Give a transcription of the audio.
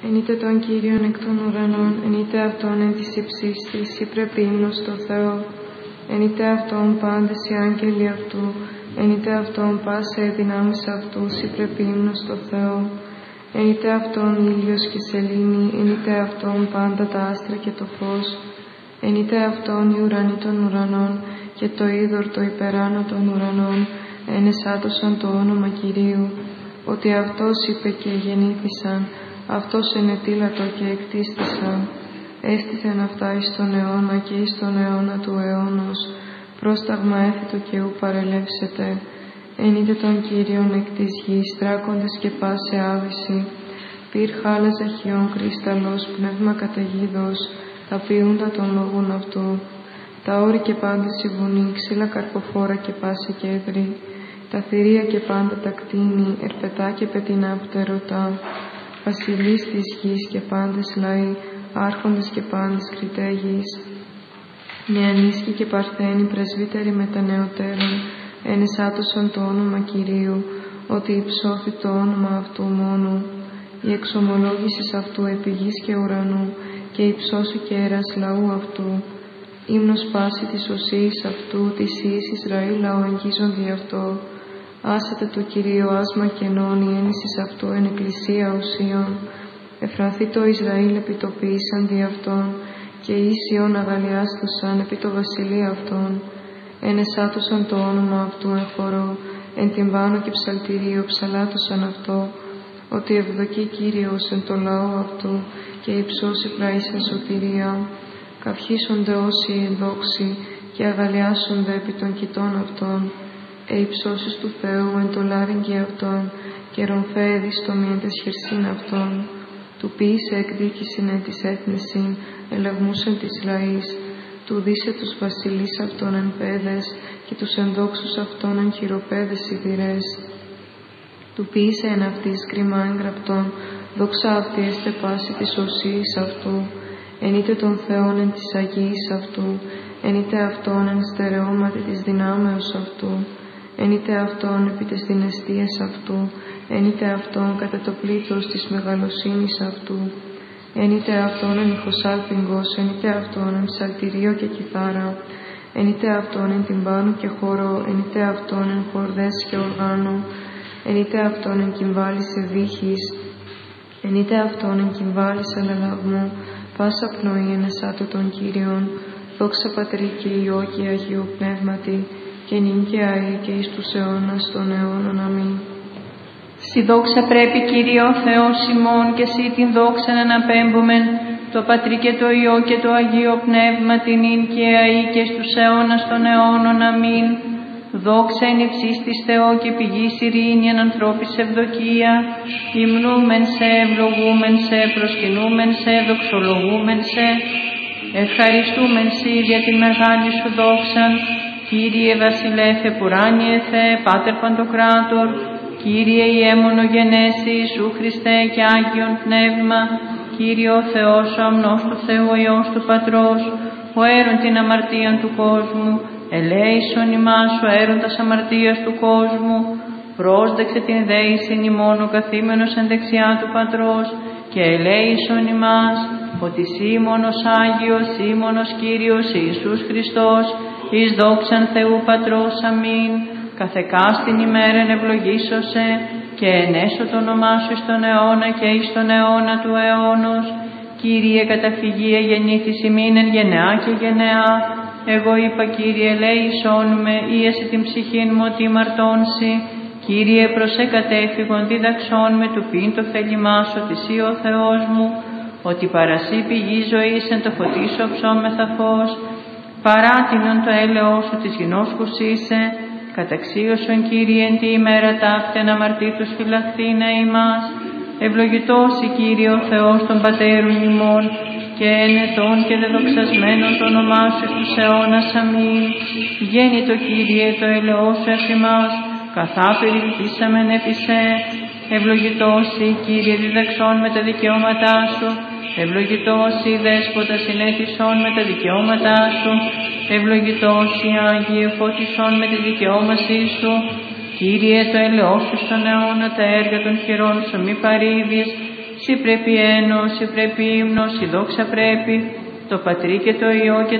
Ενείτε τον Κύριον εκ των ουρανών, ενείτε Αυτόν εν της υψής της, ή πρέπει ύμνος στο Θεό. Ενείτε Αυτόν πάντες οι άγγελοι Αυτού, ενείτε Αυτόν πάσα οι δυνάμεις Αυτούς, ή πρέπει ύμνος στο Θεό. Ενείτε Αυτόν ήλιος και σελήνη, ενείτε Αυτόν πάντα τα άστρα και το φως. Ενείτε Αυτόν οι ουρανοί των ουρανών, και το είδωρ το υπεράνω των ουρανών, ενεσάτωσαν το όνομα Κυρίου, ότι Αυτός είπε και γεννήθησαν, Αυτός ενετήλατο και εκτίστησαν. Έστηθεν αυτά εις τον αιώνα και εις τον αιώνα του αιώνος, πρόσταγμα έθετο και ου παρελεύσετε. Ενείτε τον Κύριον εκ της γης, τράκοντες και πάσε άβηση. Πυρ χάλας αχιών κρίσταλλος, πνεύμα καταιγίδος, τα ποιούντα των λόγων αυτού. Τα όρη και πάντες η βουνή, ξύλα καρποφόρα και πάση κέδρη. Τα θηρία και πάντα τα κτίνη, ερπετά και πετεινά πτερωτά. Βασιλείς της γης και πάντες λαοί, άρχοντες και πάντες κριτέ γης. Νεανίσκοι και παρθένοι, πρεσβύτεροι μετανεωτέρων, ενεσάτωσαν το όνομα Κυρίου, ότι υψώθη το όνομα αυτού μόνου. Η εξομολόγηση αυτού επί γης και ουρανού, και υψώσου και έρας λαού αυτού. Ύμνος πάση της οσίης αυτού, της ιης Ισραήλ λαό εγγίζον δι' αυτό. Άσατε το Κυρίο άσμα κενών, η έννησης αυτού εν εκκλησία ουσίων. Εφρανθεί το Ισραήλ επιτοποίησαν δι' αυτόν, και οι Ισιών αγαλιάστουσαν επί το βασιλείο αυτών. Ενεσάτωσαν το όνομα αυτού εν χορό, εν τυμπάνο και ψαλτηρίο ψαλάτωσαν αυτό, ότι ευδοκεί Κύριος εν το λαό αυτού, και υψώσει πραήσεν σωτηρία. Καυχήσονται όσοι ενδόξοι, και αγαλιάσονται επί των κοιτών αυτών. Υψώσεις του Θεού εν το λάρυγγι αυτών, και ρομφέδι στο μιέντες χερσίν αυτών. Του ποιήσε εκδίκησιν εν της έθνησιν, ελεγμούσεν της λαής. Του δίσε τους βασιλείς αυτών εν πέδες, και τους ενδόξους αυτών εν χειροπέδες σιδηρές. Του ποιήσε εν αυτής κρίμα έγγραπτον, δόξα αυτή έστε πάση της οσίης αυτού. Ενείτε τον Θεόν εν της αγίης αυτού, ενείτε Αυτόν εν στερεώματι της δυνάμεως αυτού. Ενείτε Αυτόν επί τις δυναστείες αυτού, ενείτε Αυτόν κατά το πλήθος της μεγαλοσύνης αυτού. Ενείτε Αυτόν εν ηχοσάλπιγγος, ενείτε Αυτόν εν ψαλτηρίο και κιθάρα. Ενείτε Αυτόν εν τυμπάνου και χορό, ενείτε Αυτόν εν χορδές και οργάνου. Ενείτε Αυτόν εν κυμβάλης ευήχης, ενείτε Αυτόν εν κυμβάλης αλλαλαγμού. Πάσα πνοή ενεσάτω των Κύριων, δόξα Πατρί και Υιό και Αγίου Πνεύματι, και νυν και αεί και εις τους αιώνας των αιώνων. Αμήν. Συ δόξα πρέπει, Κύριε ο Θεός ημών, και Συ την δόξα να αναπέμπομεν, το Πατρί και το Υιό και το Αγίο Πνεύμα, την νυν και αεί και στους αιώνας των αιώνων. Αμήν. Δόξα εν υψής της Θεό και πηγής ειρήνη εν ανθρώπης ευδοκία. Υμνούμεν σε, ευλογούμεν σε, προσκυνούμεν σε, δοξολογούμεν σε. Ευχαριστούμεν Συ για τη μεγάλη Σου δόξαν. Κύριε βασιλέφε πουράνιε Θεέ, Πάτερ Παντοκράτορ, Κύριε Ιέμονο γενέσει, Ιησού Χριστέ και Άγιον Πνεύμα, Κύριε ο Θεός, ο αμνός του Θεού, ο Υιός του Πατρός, ο έρων την αμαρτίαν του κόσμου, ελέησον ημάς ο έρων τας αμαρτίας του κόσμου, πρόσδεξε την δέησιν ημών ο καθήμενος εν δεξιά του Πατρός, και ελέησον ημάς, ότι Συ μόνος Άγιος, Συ μόνος Κύριος Ιησούς Χριστός, εις δόξαν Θεού Πατρός. Αμήν. Καθεκάστην ημέρεν ευλογήσωσε, και ενέσω το όνομά Σου εις τον αιώνα και εις τον αιώνα του αιώνος. Κύριε καταφυγία γεννήθης ημίν εν γενεά και γενεά. Εγώ είπα, Κύριε, ελέησόν με, ίεση την ψυχήν μου ότι μαρτώνσει. Κύριε, προσέ κατέφυγον, δίδαξόν με του πίν το θέλημά Σου, ότι Συ ο Θεός μου, ότι παρασύ πηγή ζωής εν το φωτίσω ψώμεθα φως. Παράτηνον το έλεος Σου της γινώσκους είσαι, καταξίωσον, Κύριε, εν τη ημέρα ταύτεν αμαρτήθους φυλαχθήνε ημάς. Ευλογητός η Κύριε ο Θεός των πατέρων ημών, και ενετών και δεδοξασμένον το όνομά Σου στους αιώνας. Αμήν. Γέννητο, Κύριε, το έλεος Σου εφ' ημάς, καθά περιπτήσαμεν επί Σε. Ευλογητός η Κύριε, διδαξών με τα δικαιώματά Σου. Ευλογητός η Δέσποτα, συνέτησον με τα δικαιώματά Σου. Ευλογητός η Άγιε, φώτισον με τη δικαιώμασή Σου. Κύριε, το έλεος Σου στον αιώνα, τα έργα των χειρών Σου μη παρήβεις. Συ πρέπει ένος, συ πρέπει ύμνος, η δόξα πρέπει, το Πατρί και το Υιό και